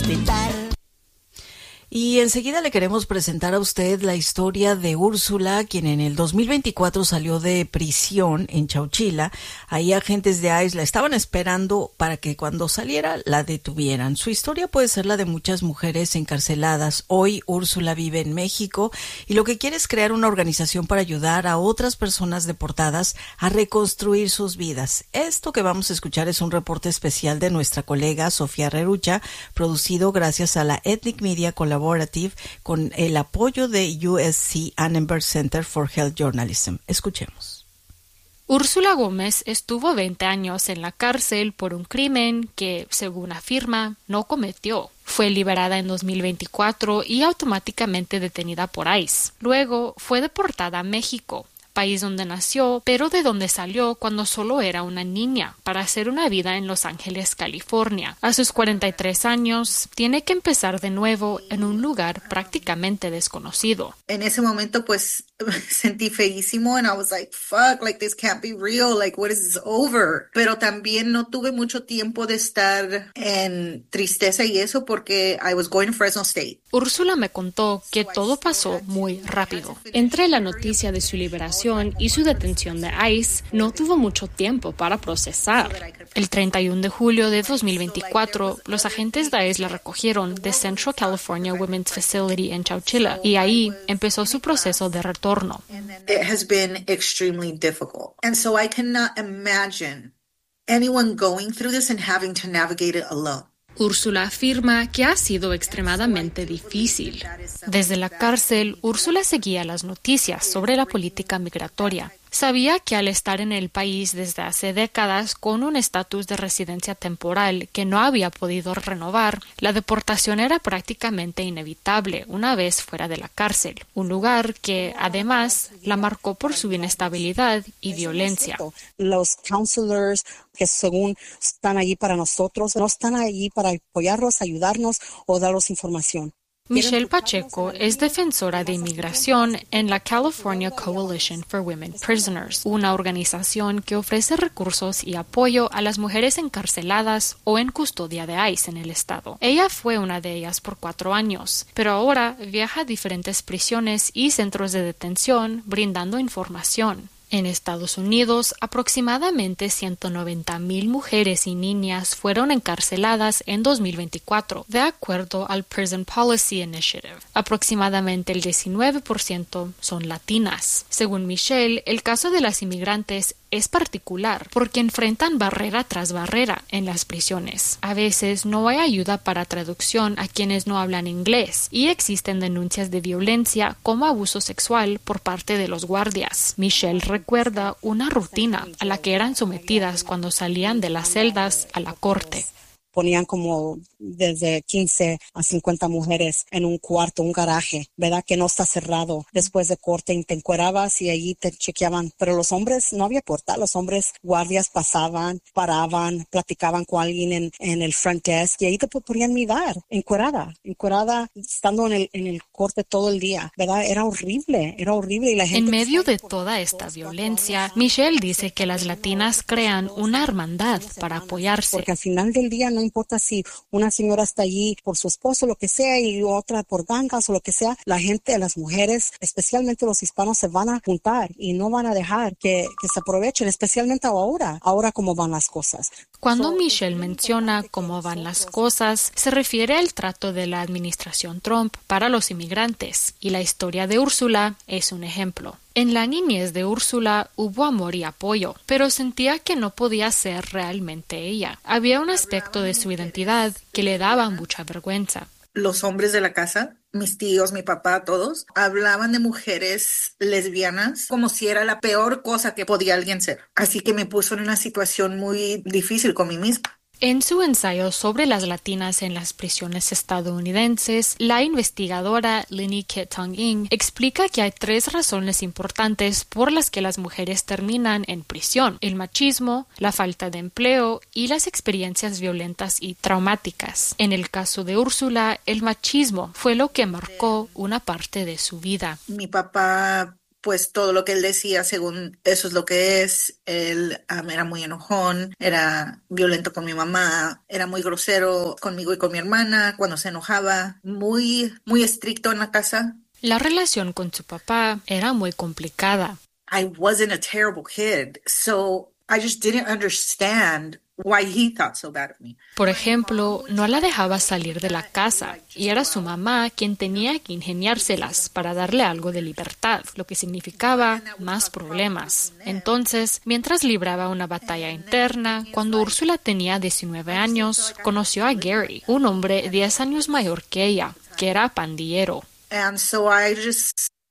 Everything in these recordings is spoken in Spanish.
respetar. Y enseguida le queremos presentar a usted la historia de Úrsula, quien en el 2024 salió de prisión en Chowchila. Ahí agentes de ICE la estaban esperando para que cuando saliera la detuvieran. Su historia puede ser la de muchas mujeres encarceladas. Hoy Úrsula vive en México y lo que quiere es crear una organización para ayudar a otras personas deportadas a reconstruir sus vidas. Esto que vamos a escuchar es un reporte especial de nuestra colega Sofía Rerucha, producido gracias a la Ethnic Media Collaborative con el apoyo de USC Annenberg Center for Health Journalism. Escuchemos. Úrsula Gómez estuvo 20 años en la cárcel por un crimen que, según afirma, no cometió. Fue liberada en 2024 y automáticamente detenida por ICE. Luego fue deportada a México, país donde nació, pero de donde salió cuando solo era una niña, para hacer una vida en Los Ángeles, California. A sus 43 años, tiene que empezar de nuevo en un lugar prácticamente desconocido. En ese momento, pues, sentí feísimo and I was like, fuck, like, this can't be real, like, what is this over? Pero también no tuve mucho tiempo de estar en tristeza y eso porque I was going to Fresno State. Úrsula me contó que todo pasó muy rápido. Entre la noticia de su liberación y su detención de ICE, no tuvo mucho tiempo para procesar. El 31 de julio de 2024, los agentes de ICE la recogieron de Central California Women's Facility en Chowchila y ahí empezó su proceso de retorno. It has been extremely difficult. And so I cannot imagine anyone going through this and having to navigate it alone. Úrsula afirma que ha sido extremadamente difícil. Desde la cárcel, Úrsula seguía las noticias sobre la política migratoria. Sabía que al estar en el país desde hace décadas con un estatus de residencia temporal que no había podido renovar, la deportación era prácticamente inevitable una vez fuera de la cárcel, un lugar que, además, la marcó por su inestabilidad y violencia. Los counselors que según están allí para nosotros, no están allí para apoyarnos, ayudarnos o darnos información. Michelle Pacheco es defensora de inmigración en la California Coalition for Women Prisoners, una organización que ofrece recursos y apoyo a las mujeres encarceladas o en custodia de ICE en el estado. Ella fue una de ellas por 4 años, pero ahora viaja a diferentes prisiones y centros de detención brindando información. En Estados Unidos, aproximadamente 190,000 mujeres y niñas fueron encarceladas en 2024, de acuerdo al Prison Policy Initiative. Aproximadamente el 19% son latinas. Según Michelle, el caso de las inmigrantes es particular porque enfrentan barrera tras barrera en las prisiones. A veces no hay ayuda para traducción a quienes no hablan inglés y existen denuncias de violencia como abuso sexual por parte de los guardias. Michelle recuerda una rutina a la que eran sometidas cuando salían de las celdas a la corte. Ponían como desde 15 a 50 mujeres en un cuarto, un garaje, ¿verdad? Que no está cerrado. Después de corte te encuerabas y allí te chequeaban. Pero los hombres, no había puerta. Los hombres guardias pasaban, paraban, platicaban con alguien en el front desk y ahí te podían mirar, encuerada, estando en el corte todo el día, ¿verdad? Era horrible. Y la gente... En medio de toda esta violencia, Michelle dice que las latinas crean una hermandad para apoyarse. Porque al final del día no importa si una señora está allí por su esposo, lo que sea, y otra por gangas o lo que sea, la gente, las mujeres, especialmente los hispanos, se van a juntar y no van a dejar que se aprovechen, especialmente ahora cómo van las cosas. Cuando Michelle menciona cómo van las cosas, se refiere al trato de la administración Trump para los inmigrantes, y la historia de Úrsula es un ejemplo. En la niñez de Úrsula hubo amor y apoyo, pero sentía que no podía ser realmente ella. Había un aspecto de su identidad que le daba mucha vergüenza. Los hombres de la casa, mis tíos, mi papá, todos, hablaban de mujeres lesbianas como si era la peor cosa que podía alguien ser. Así que me puso en una situación muy difícil con mí misma. En su ensayo sobre las latinas en las prisiones estadounidenses, la investigadora Linny Ketong-Ing explica que hay 3 razones importantes por las que las mujeres terminan en prisión: el machismo, la falta de empleo y las experiencias violentas y traumáticas. En el caso de Úrsula, el machismo fue lo que marcó una parte de su vida. Mi papá pues todo lo que él decía, según eso es lo que es. Él era muy enojón, era violento con mi mamá, era muy grosero conmigo y con mi hermana cuando se enojaba, muy, muy estricto en la casa. La relación con su papá era muy complicada. I wasn't a terrible kid, so I just didn't understand why he thought so bad of me. Por ejemplo, no la dejaba salir de la casa y era su mamá quien tenía que ingeniárselas para darle algo de libertad, lo que significaba más problemas. Entonces, mientras libraba una batalla interna, cuando Úrsula tenía 19 años, conoció a Gary, un hombre 10 años mayor que ella, que era pandillero. And so I just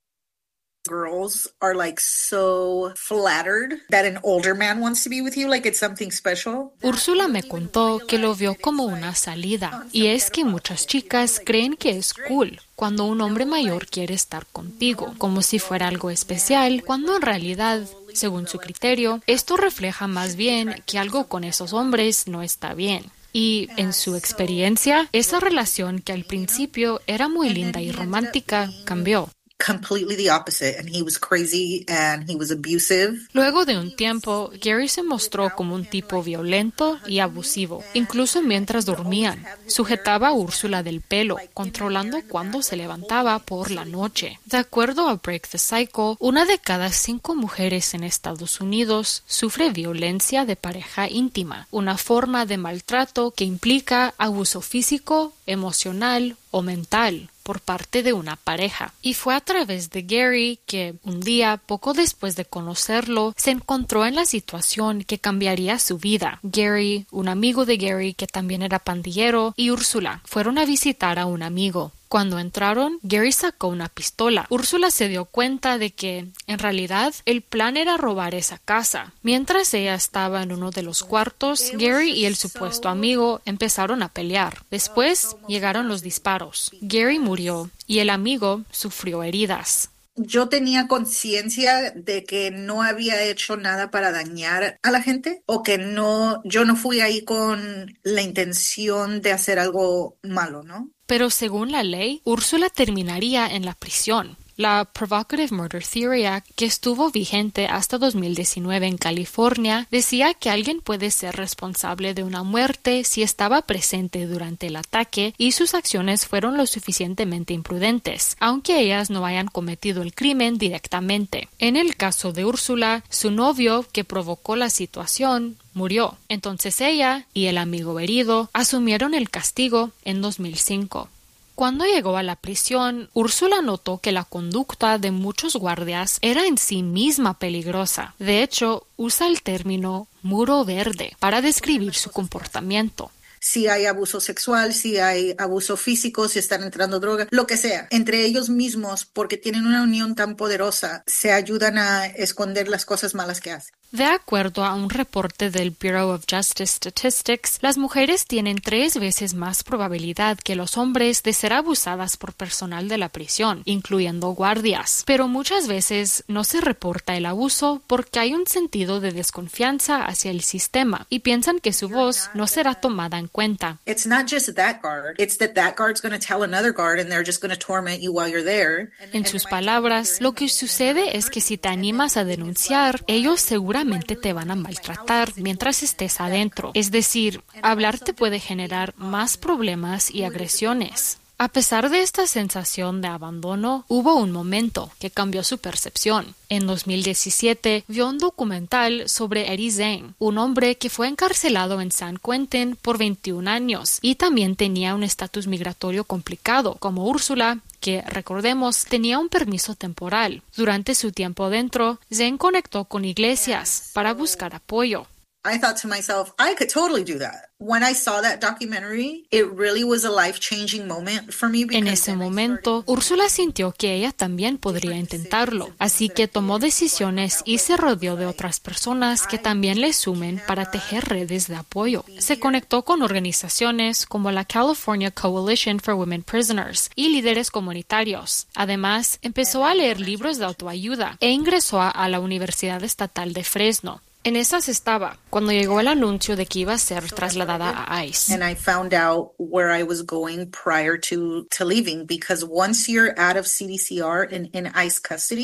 girls are like so flattered that an older man wants to be with you, like it's something special. Úrsula me contó que lo vio como una salida, y es que muchas chicas creen que es cool cuando un hombre mayor quiere estar contigo, como si fuera algo especial, cuando en realidad, según su criterio, esto refleja más bien que algo con esos hombres no está bien. Y, en su experiencia, esa relación que al principio era muy linda y romántica cambió. Completely the opposite, and he was crazy and he was abusive. Luego de un tiempo, Gary se mostró como un tipo violento y abusivo, incluso mientras dormían. Sujetaba a Úrsula del pelo, controlando cuándo se levantaba por la noche. De acuerdo a Break the Cycle, 1 de cada 5 mujeres en Estados Unidos sufre violencia de pareja íntima, una forma de maltrato que implica abuso físico, emocional o mental por parte de una pareja. Y fue a través de Gary que, un día, poco después de conocerlo, se encontró en la situación que cambiaría su vida. Gary, un amigo de Gary que también era pandillero, y Úrsula fueron a visitar a un amigo. Cuando entraron, Gary sacó una pistola. Úrsula se dio cuenta de que, en realidad, el plan era robar esa casa. Mientras ella estaba en uno de los cuartos, Gary y el supuesto amigo empezaron a pelear. Después llegaron los disparos. Gary murió y el amigo sufrió heridas. Yo tenía conciencia de que no había hecho nada para dañar a la gente o que yo no fui ahí con la intención de hacer algo malo, ¿no? Pero según la ley, Úrsula terminaría en la prisión. La Provocative Murder Theory Act, que estuvo vigente hasta 2019 en California, decía que alguien puede ser responsable de una muerte si estaba presente durante el ataque y sus acciones fueron lo suficientemente imprudentes, aunque ellas no hayan cometido el crimen directamente. En el caso de Úrsula, su novio, que provocó la situación, murió. Entonces ella y el amigo herido asumieron el castigo en 2005. Cuando llegó a la prisión, Úrsula notó que la conducta de muchos guardias era en sí misma peligrosa. De hecho, usa el término muro verde para describir su comportamiento. Si hay abuso sexual, si hay abuso físico, si están entrando droga, lo que sea. Entre ellos mismos, porque tienen una unión tan poderosa, se ayudan a esconder las cosas malas que hacen. De acuerdo a un reporte del Bureau of Justice Statistics, las mujeres tienen 3 veces más probabilidad que los hombres de ser abusadas por personal de la prisión, incluyendo guardias. Pero muchas veces no se reporta el abuso porque hay un sentido de desconfianza hacia el sistema y piensan que su voz no será tomada en cuenta. It's not just that guard, it's that guard's going to tell another guard and they're just going to torment you while you're there. En sus palabras, lo que sucede es que si te animas a denunciar, ellos seguramente te van a maltratar mientras estés adentro. Es decir, hablar te puede generar más problemas y agresiones. A pesar de esta sensación de abandono, hubo un momento que cambió su percepción. En 2017 vio un documental sobre Eddie Zane, un hombre que fue encarcelado en San Quentin por 21 años y también tenía un estatus migratorio complicado, como Úrsula, que, recordemos, tenía un permiso temporal. Durante su tiempo dentro, Zane conectó con iglesias para buscar apoyo. I thought to myself, I could totally do that. When I saw that documentary, it really was a life-changing moment for me. En ese momento, Úrsula sintió que ella también podría intentarlo, así que tomó decisiones y se rodeó de otras personas que también le sumen para tejer redes de apoyo. Se conectó con organizaciones como la California Coalition for Women Prisoners y líderes comunitarios. Además, empezó a leer libros de autoayuda e ingresó a la Universidad Estatal de Fresno. En esas estaba cuando llegó el anuncio de que iba a ser trasladada a ICE. And I found out where I was going prior to leaving, because once you're out of CDCR and in ICE custody,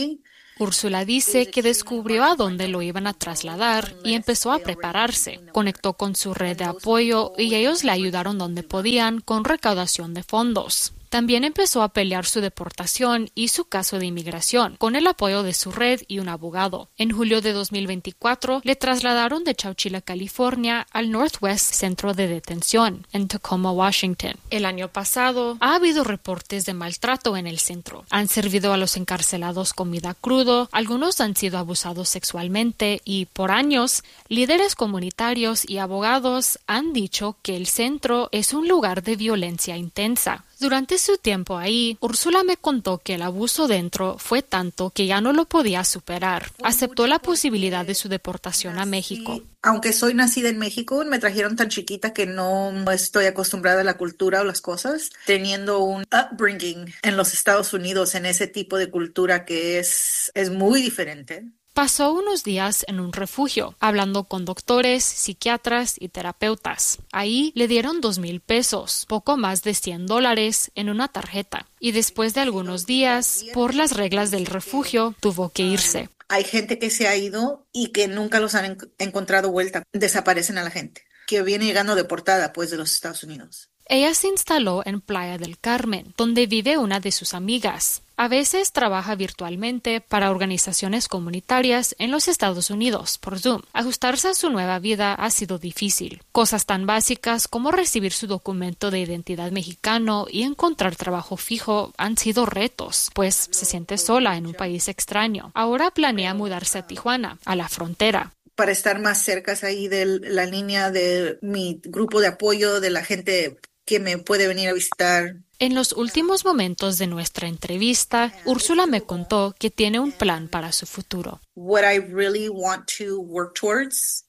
Úrsula dice que descubrió a dónde lo iban a trasladar y empezó a prepararse. Conectó con su red de apoyo y ellos le ayudaron donde podían con recaudación de fondos. También empezó a pelear su deportación y su caso de inmigración, con el apoyo de su red y un abogado. En julio de 2024, le trasladaron de Chowchilla, California, al Northwest Centro de Detención, en Tacoma, Washington. El año pasado, ha habido reportes de maltrato en el centro. Han servido a los encarcelados comida crudo, algunos han sido abusados sexualmente y, por años, líderes comunitarios y abogados han dicho que el centro es un lugar de violencia intensa. Durante su tiempo ahí, Úrsula me contó que el abuso dentro fue tanto que ya no lo podía superar. Aceptó la posibilidad de su deportación a México. Aunque soy nacida en México, me trajeron tan chiquita que no estoy acostumbrada a la cultura o las cosas. Teniendo un upbringing en los Estados Unidos en ese tipo de cultura que es muy diferente. Pasó unos días en un refugio, hablando con doctores, psiquiatras y terapeutas. Ahí le dieron $2,000, poco más de $100, en una tarjeta. Y después de algunos días, por las reglas del refugio, tuvo que irse. Hay gente que se ha ido y que nunca los han encontrado vuelta. Desaparecen a la gente, que viene llegando deportada, pues, de los Estados Unidos. Ella se instaló en Playa del Carmen, donde vive una de sus amigas. A veces trabaja virtualmente para organizaciones comunitarias en los Estados Unidos por Zoom. Ajustarse a su nueva vida ha sido difícil. Cosas tan básicas como recibir su documento de identidad mexicano y encontrar trabajo fijo han sido retos, pues se siente sola en un país extraño. Ahora planea mudarse a Tijuana, a la frontera. Para estar más cerca ahí de la línea de mi grupo de apoyo, de la gente que me puede venir a visitar. En los últimos momentos de nuestra entrevista, Úrsula me contó que tiene un plan para su futuro. What I really want to work towards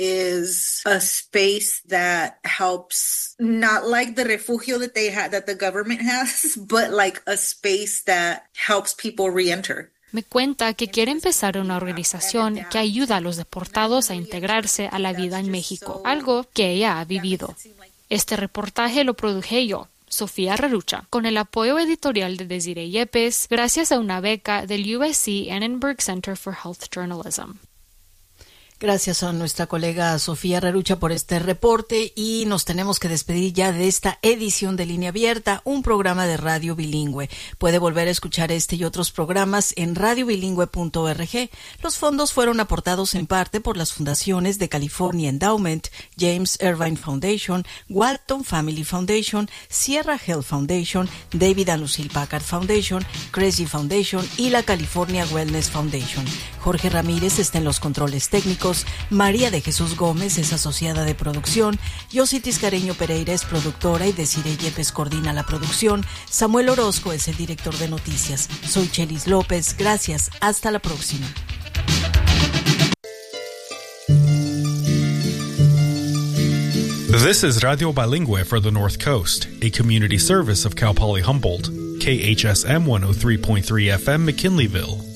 is a space that helps, not like the refugio that that the government has, but like a space that helps people re-enter. Me cuenta que quiere empezar una organización que ayuda a los deportados a integrarse a la vida en México, algo que ella ha vivido. Este reportaje lo produje yo, Sofía Rerucha, con el apoyo editorial de Desiree Yepes, gracias a una beca del USC Annenberg Center for Health Journalism. Gracias a nuestra colega Sofía Rerucha por este reporte y nos tenemos que despedir ya de esta edición de Línea Abierta, un programa de radio bilingüe. Puede volver a escuchar este y otros programas en radiobilingüe.org. Los fondos fueron aportados en parte por las fundaciones de California Endowment, James Irvine Foundation, Walton Family Foundation, Sierra Health Foundation, David and Lucille Packard Foundation, Crazy Foundation y la California Wellness Foundation. Jorge Ramírez está en los controles técnicos. María de Jesús Gómez es asociada de producción, Yossi Tiscareño Pereira es productora y Desiree Yepes coordina la producción. Samuel Orozco es el director de noticias. Soy Chelis López. Gracias. Hasta la próxima. This is Radio Bilingüe for the North Coast, a community service of Cal Poly Humboldt, KHSM 103.3 FM McKinleyville.